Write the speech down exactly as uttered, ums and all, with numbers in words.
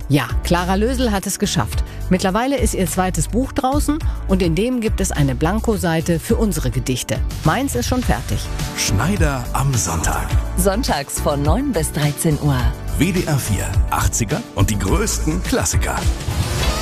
Ja, Clara Lösel hat es geschafft. Mittlerweile ist ihr zweites Buch draußen und in dem gibt es eine Blankoseite für unsere Gedichte. Meins ist schon fertig. Schneider am Sonntag. Sonntags von neun bis dreizehn Uhr. W D R vier, achtziger und die größten Klassiker.